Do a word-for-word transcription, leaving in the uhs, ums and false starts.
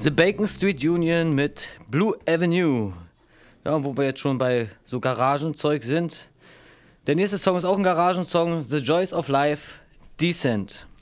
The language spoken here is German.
The Bacon Street Union mit Blue Avenue. Ja, wo wir jetzt schon bei so Garagenzeug sind. Der nächste Song ist auch ein Garagensong, The Joys of Life, Decent.